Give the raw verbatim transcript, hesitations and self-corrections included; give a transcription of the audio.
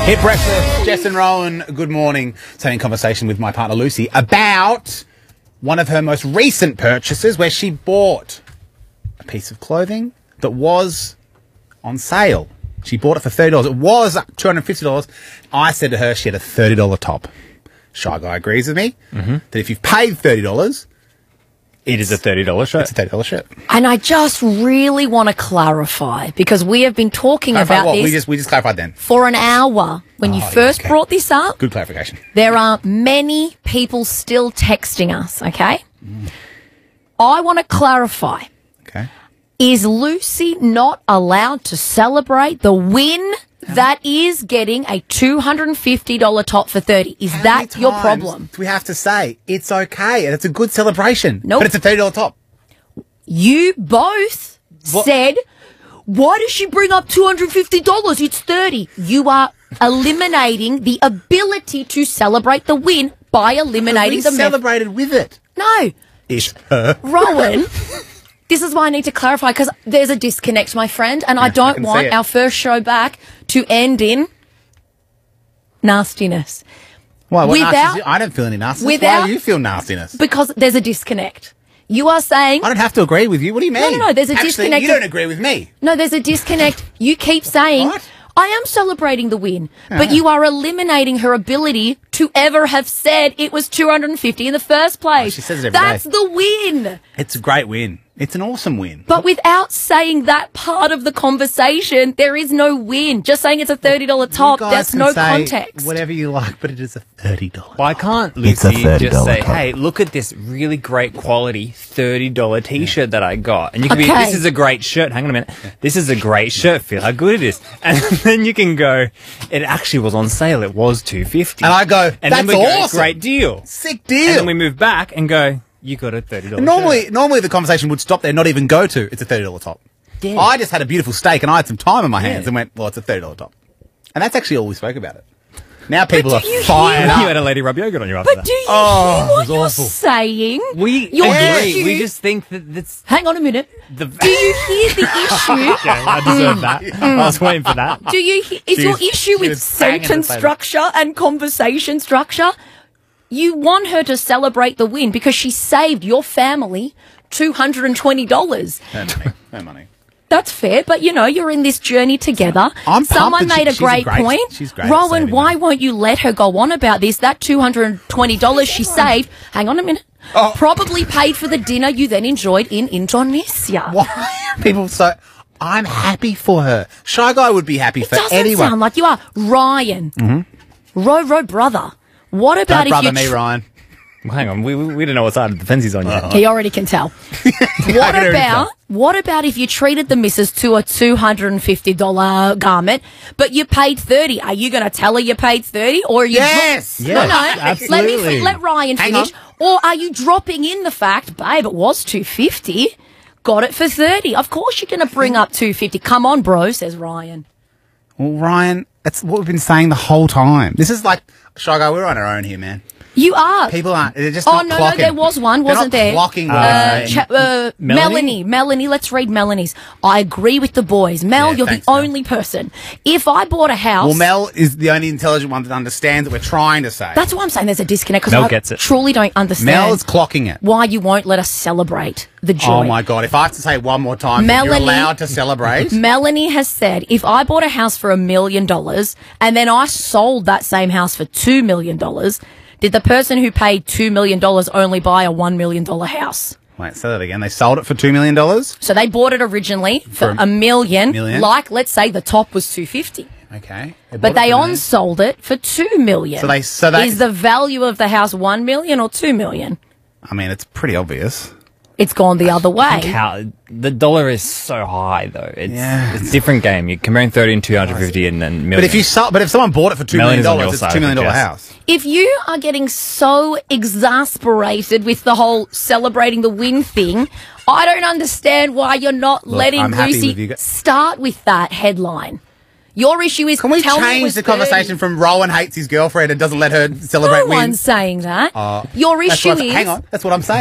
Hit Breakfast, Jess and Rowan, good morning. So having a conversation with my partner Lucy about one of her most recent purchases where she bought a piece of clothing that was on sale. She bought it for thirty dollars. It was two hundred fifty dollars. I said to her she had a thirty dollars top. Shy Guy agrees with me mm-hmm. that if you've paid thirty dollars... It is a thirty dollars shirt. It's a thirty dollars shirt. And I just really want to clarify, because we have been talking Clarify about what? this We just, we just clarified then. for an hour. When Oh, you yeah, first okay. brought this up, Good clarification. there are many people still texting us, okay? Mm. I want to clarify. Okay. Is Lucy not allowed to celebrate the win that is getting a two hundred fifty dollars top for thirty dollars? Is How that many your times problem? do we have to say it's okay and it's a good celebration? Nope. But it's a thirty dollars top. You both What? said, why does she bring up two hundred fifty dollars? It's thirty dollars. You are eliminating the ability to celebrate the win by eliminating we the method. celebrated with it. No. Ish. Her. Rowan, this is why I need to clarify, because there's a disconnect, my friend, and I I don't can see want it. our first show back to end in nastiness. Why? What Without- nastiness? I don't feel any nastiness. Why without- do you feel nastiness? Because there's a disconnect. You are saying... I don't have to agree with you. What do you mean? No, no, no, there's a Actually, disconnect you of- don't agree with me. No, there's a disconnect. You keep saying, What? I am celebrating the win, but Uh-huh. you are eliminating her ability to ever have said it was two hundred fifty in the first place. Oh, she says it every That's day. the win. It's a great win. It's an awesome win. But without saying that part of the conversation, there is no win. Just saying it's a thirty dollars top, You guys that's can no say context. whatever you like, but it is a thirty dollars. Why can't It's a Lucy thirty just dollars say, top. hey, look at this really great quality thirty dollars T-shirt that I got. And you can be, Okay. this is a great shirt. Hang on a minute. This is a great shirt. Feel how good it is. And then you can go, it actually was on sale. It was two hundred fifty And I go, and then that's we go, awesome. great deal. Sick deal. And then we move back and go, you got a thirty dollars Normally, shirt. normally the conversation would stop there, not even go to, it's a thirty dollars top. Yeah. I just had a beautiful steak and I had some time in my hands Yeah. and went, well, it's a thirty dollars top. And that's actually all we spoke about it. Now people are do you fired hear up. You had a Lady Rub yogurt on you after But that. do you Oh, hear it what was you're awful. saying? we Your agree. issue- We just think that that's... Hang on a minute. The- Do you hear the issue? Okay, I deserve that. I was waiting for that. Do you he- is She your was- issue she with was banging sentence the table. structure and conversation structure? You want her to celebrate the win because she saved your family two hundred twenty dollars. No money. No money. That's fair, but you know, you're in this journey together. I'm pumped Someone that she- made a she's a great, great- point. she's great at Rowan, saving why money. won't you let her go on about this? That two hundred twenty dollars she saved, hang on a minute, Oh. probably paid for the dinner you then enjoyed in Indonesia. Why are people so... I'm happy for her. Shy Guy would be happy It for doesn't anyone. sound like you are. Ryan, mm-hmm. Ro Ro brother, what about Don't if brother you... me, tr- Ryan. Well, hang on, we, we, we don't know what side of the fence he's on yet. He already can tell. I What can already about tell. what about if you treated the missus to a two hundred and fifty dollar garment, but you paid thirty? Are you going to tell her you paid thirty, or are you? Yes! Dro- no, Yes, no. Let me absolutely. let Ryan Hang finish. Or are you dropping in the fact, babe? It was two fifty. Got it for thirty. Of course you're going to bring up two fifty. Come on, bro, says Ryan. Well, Ryan, that's what we've been saying the whole time. This is like... Shy Guy, we're on our own here, man. You are. People aren't... They're just Oh, not no, clocking. no, there was one, They're wasn't not there? clocking what Uh, we're saying. cha- uh, Melanie? Melanie? Melanie, let's read Melanie's. I agree with the boys. Mel, Yeah, you're thanks, the Mel. only person. If I bought a house... Well, Mel is the only intelligent one that understands what we're trying to say. That's why I'm saying there's a disconnect, because Mel I gets it. truly don't understand Mel is clocking it. why you won't let us celebrate the joy. Oh, my God. If I have to say it one more time, that you're Melanie- allowed to celebrate. Melanie has said, if I bought a house for a million dollars and then I sold that same house for two million dollars, did the person who paid two million dollars only buy a one million dollars house? Wait, say that again. They sold it for two million dollars? So they bought it originally for, For a million, million? like let's say the top was two hundred fifty. Okay. bought But it they for a million. on-sold it for two million. So they- so they- Is the value of the house one million or two million? I mean, it's pretty obvious. It's gone the other way. How, the dollar is so high, though. It's, Yeah. it's a different game. You're comparing thirty and two hundred fifty and then million. But if you sold, but if someone bought it for two million Melanie's on your dollars, it's a side, two million dollar Jess. house. If you are getting so exasperated with the whole celebrating the win thing, I don't understand why you're not letting I'm happy with you Lucy guys. start with that headline. Your issue is, Can we tell me it change was the conversation thirty. from Rowan hates his girlfriend and doesn't let her celebrate No one's wins? saying that. Uh, Your That's issue what I'm- is... hang on, that's what I'm saying.